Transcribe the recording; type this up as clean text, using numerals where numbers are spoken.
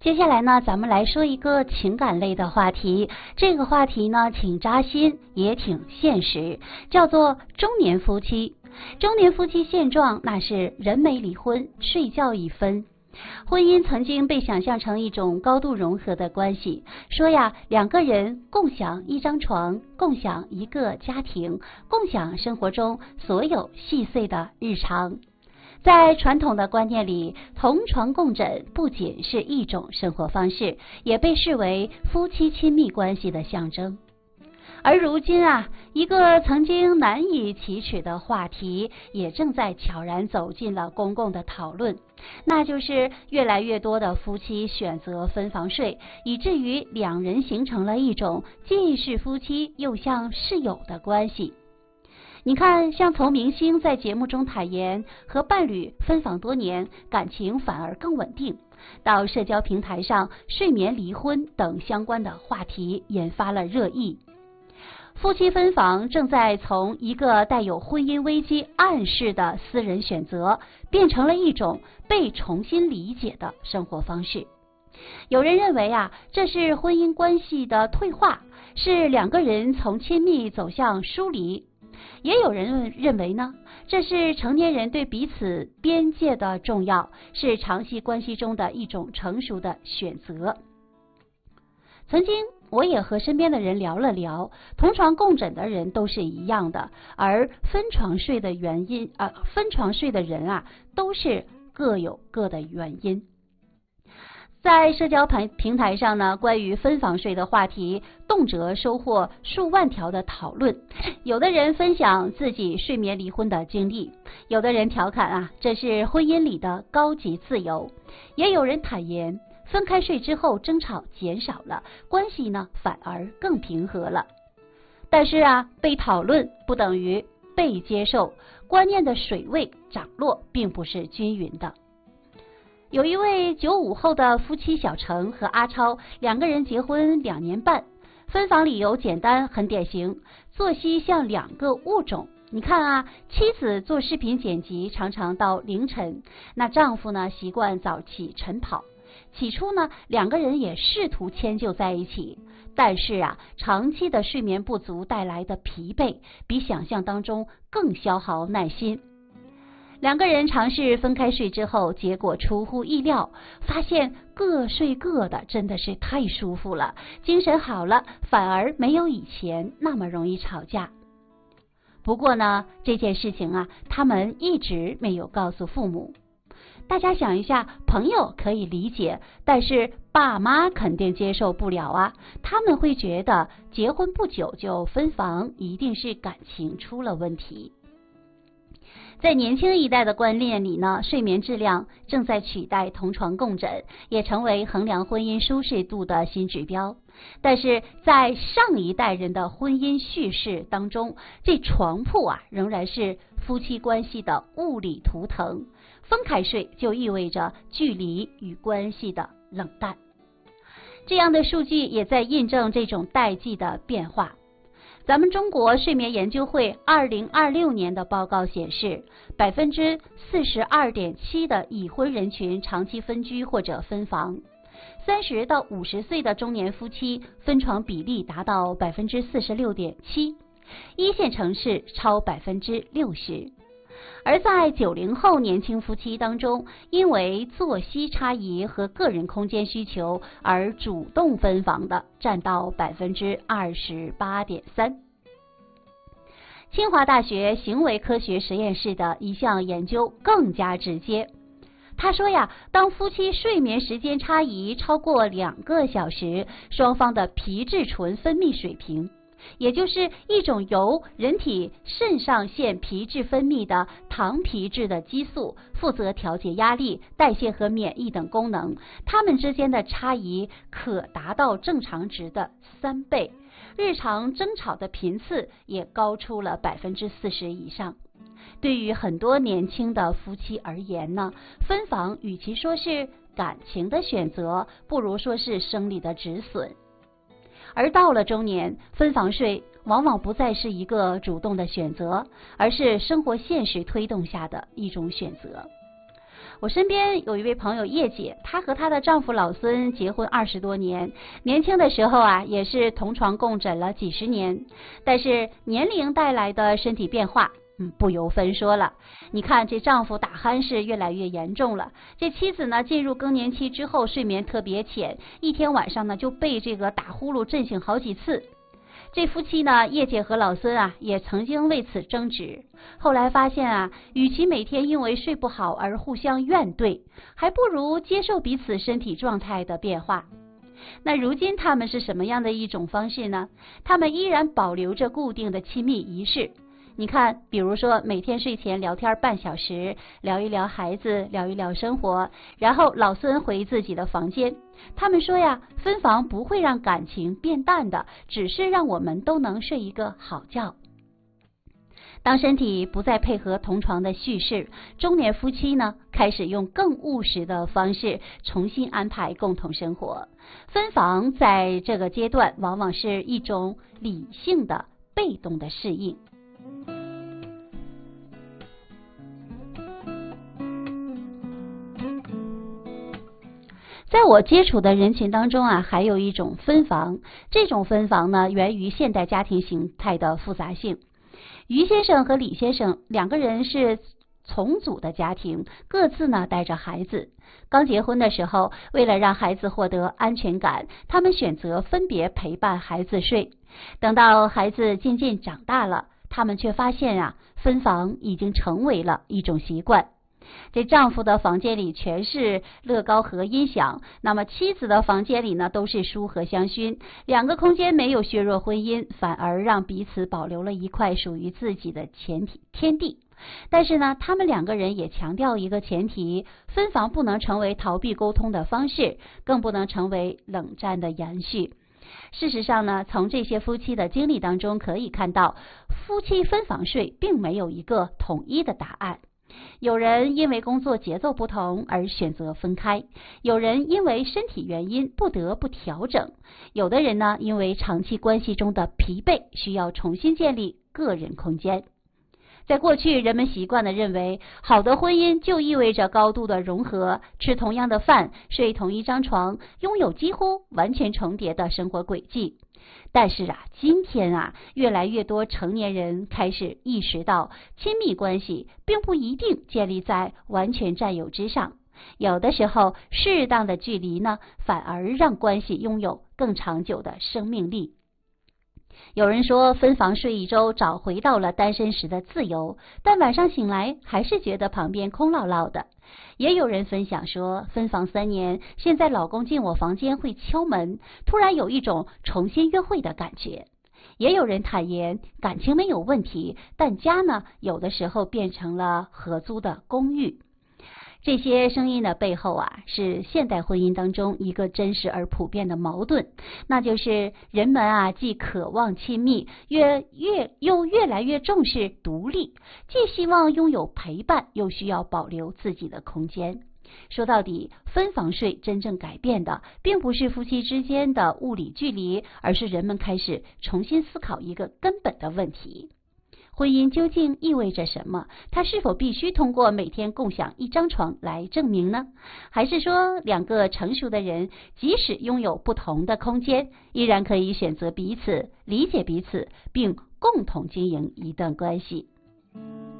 接下来呢，咱们来说一个情感类的话题。这个话题呢，挺扎心，也挺现实，叫做中年夫妻。中年夫妻现状，那是人没离婚，睡觉已分。婚姻曾经被想象成一种高度融合的关系，说呀，两个人共享一张床，共享一个家庭，共享生活中所有细碎的日常。在传统的观念里，同床共枕不仅是一种生活方式，也被视为夫妻亲密关系的象征。而如今啊，一个曾经难以启齿的话题，也正在悄然走进了公共的讨论，那就是越来越多的夫妻选择分房睡，以至于两人形成了一种既是夫妻又像室友的关系。你看，像从明星在节目中坦言和伴侣分房多年，感情反而更稳定，到社交平台上睡眠离婚等相关的话题引发了热议。夫妻分房正在从一个带有婚姻危机暗示的私人选择，变成了一种被重新理解的生活方式。有人认为啊，这是婚姻关系的退化，是两个人从亲密走向疏离。也有人认为呢，这是成年人对彼此边界的重要，是长期关系中的一种成熟的选择。曾经我也和身边的人聊了聊，同床共枕的人都是一样的，而分床睡的人啊，都是各有各的原因。在社交平台上呢，关于分房睡的话题动辄收获数万条的讨论。有的人分享自己睡眠离婚的经历，有的人调侃啊，这是婚姻里的高级自由，也有人坦言分开睡之后争吵减少了，关系呢反而更平和了。但是啊，被讨论不等于被接受，观念的水位涨落并不是均匀的。有一位95后的夫妻小程和阿超，两个人结婚2年半，分房理由简单，很典型，作息像两个物种。你看啊，妻子做视频剪辑常常到凌晨，那丈夫呢习惯早起晨跑。起初呢，两个人也试图迁就在一起，但是啊，长期的睡眠不足带来的疲惫，比想象当中更消耗耐心。两个人尝试分开睡之后，结果出乎意料，发现各睡各的真的是太舒服了，精神好了，反而没有以前那么容易吵架。不过呢，这件事情啊，他们一直没有告诉父母。大家想一下，朋友可以理解，但是爸妈肯定接受不了啊，他们会觉得结婚不久就分房，一定是感情出了问题。在年轻一代的观念里呢，睡眠质量正在取代同床共枕，也成为衡量婚姻舒适度的新指标。但是在上一代人的婚姻叙事当中，这床铺啊仍然是夫妻关系的物理图腾，分开睡就意味着距离与关系的冷淡。这样的数据也在印证这种代际的变化。咱们中国睡眠研究会2026年的报告显示，42.7%的已婚人群长期分居或者分房，30到50岁的中年夫妻分床比例达到46.7%，一线城市超60%。而在90后年轻夫妻当中，因为作息差异和个人空间需求而主动分房的占到28.3%。清华大学行为科学实验室的一项研究更加直接。他说呀，当夫妻睡眠时间差异超过2个小时，双方的皮质醇分泌水平，也就是一种由人体肾上腺皮质分泌的糖皮质的激素，负责调节压力、代谢和免疫等功能，它们之间的差异可达到正常值的3倍，日常争吵的频次也高出了40%以上。对于很多年轻的夫妻而言呢，分房与其说是感情的选择，不如说是生理的止损。而到了中年，分房睡往往不再是一个主动的选择，而是生活现实推动下的一种选择。 我身边有一位朋友叶姐，她和她的丈夫老孙结婚20多年，年轻的时候啊也是同床共枕了几十年，但是年龄带来的身体变化不由分说了。你看这丈夫打鼾是越来越严重了，这妻子呢进入更年期之后睡眠特别浅，一天晚上呢就被这个打呼噜震醒好几次。这夫妻呢，叶姐和老孙啊，也曾经为此争执。后来发现啊，与其每天因为睡不好而互相怨怼，还不如接受彼此身体状态的变化。那如今他们是什么样的一种方式呢？他们依然保留着固定的亲密仪式。你看，比如说每天睡前聊天半小时，聊一聊孩子，聊一聊生活，然后老孙回自己的房间。他们说呀，分房不会让感情变淡的，只是让我们都能睡一个好觉。当身体不再配合同床的叙事，中年夫妻呢，开始用更务实的方式重新安排共同生活。分房在这个阶段往往是一种理性的被动的适应。在我接触的人群当中啊，还有一种分房，这种分房呢，源于现代家庭形态的复杂性。于先生和李先生两个人是重组的家庭，各自呢带着孩子。刚结婚的时候，为了让孩子获得安全感，他们选择分别陪伴孩子睡。等到孩子渐渐长大了，他们却发现啊，分房已经成为了一种习惯。这丈夫的房间里全是乐高和音响，那么妻子的房间里呢都是书和香薰，两个空间没有削弱婚姻，反而让彼此保留了一块属于自己的天地。但是呢，他们两个人也强调一个前提，分房不能成为逃避沟通的方式，更不能成为冷战的延续。事实上呢，从这些夫妻的经历当中可以看到，夫妻分房睡并没有一个统一的答案。有人因为工作节奏不同而选择分开，有人因为身体原因不得不调整，有的人呢，因为长期关系中的疲惫，需要重新建立个人空间。在过去，人们习惯地认为，好的婚姻就意味着高度的融合，吃同样的饭，睡同一张床，拥有几乎完全重叠的生活轨迹。但是啊，今天啊，越来越多成年人开始意识到，亲密关系并不一定建立在完全占有之上，有的时候，适当的距离呢，反而让关系拥有更长久的生命力。有人说分房睡一周，找回到了单身时的自由，但晚上醒来还是觉得旁边空落落的。也有人分享说，分房3年，现在老公进我房间会敲门，突然有一种重新约会的感觉。也有人坦言，感情没有问题，但家呢，有的时候变成了合租的公寓。这些声音的背后啊，是现代婚姻当中一个真实而普遍的矛盾，那就是人们啊，既渴望亲密，又越来越重视独立，既希望拥有陪伴，又需要保留自己的空间。说到底，分房睡真正改变的，并不是夫妻之间的物理距离，而是人们开始重新思考一个根本的问题。婚姻究竟意味着什么？它是否必须通过每天共享一张床来证明呢？还是说两个成熟的人，即使拥有不同的空间，依然可以选择彼此，理解彼此，并共同经营一段关系？